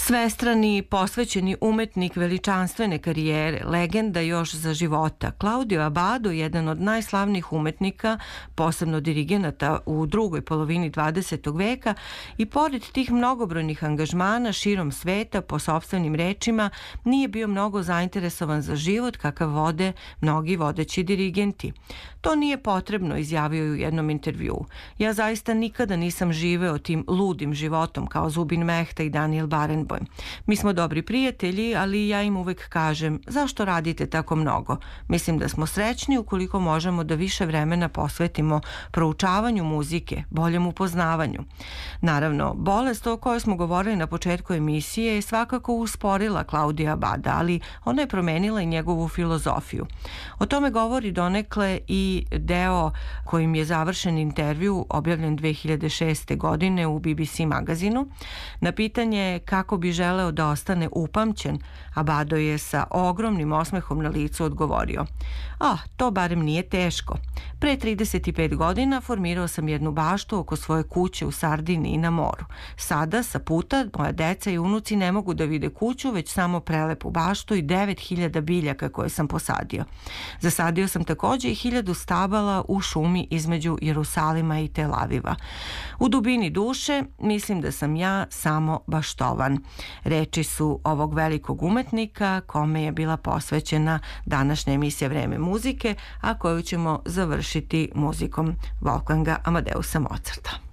Svestrani, posvećeni umetnik veličanstvene karijere, legenda još za života, Claudio Abbado, jedan od najslavnijih umetnika, posebno dirigenata u drugoj polovini 20. veka, i pored tih mnogobrojnih angažmana širom sveta, po sopstvenim rečima, nije bio mnogo zainteresovan za život kakav vode mnogi vodeći dirigenti. To nije potrebno, izjavio je u jednom intervjuu. Ja zaista nikada nisam živeo tim ludim životom kao Zubin Mehta i Daniel Barenboim. Mi smo dobri prijatelji, ali ja im uvek kažem, zašto radite tako mnogo? Mislim da smo srećni ukoliko možemo da više vremena posvetimo proučavanju muzike, boljem upoznavanju. Naravno, bolest o kojoj smo govorili na početku emisije je svakako usporila Claudia Abbada, ali ona je promenila i njegovu filozofiju. O tome govori donekle i deo kojim je završen intervju objavljen 2006. godine u BBC magazinu. Na pitanje kako bi želeo da ostane upamćen, Abbado je sa ogromnim osmehom na licu odgovorio: to barem nije teško. Pre 35 godina formirao sam jednu baštu oko svoje kuće u Sardiniji na moru. Sada, sa puta, moja deca i unuci ne mogu da vide kuću, već samo prelepu baštu i 9000 biljaka koje sam posadio. Zasadio sam takođe i 1000 stabala u šumi između Jerusalima i Tel Aviva. U dubini duše mislim da sam ja samo baštovan. Reči su ovog velikog umetnika kome je bila posvećena današnja emisija Vreme muzike, a koju ćemo završiti muzikom Wolfganga Amadeusa Mozarta.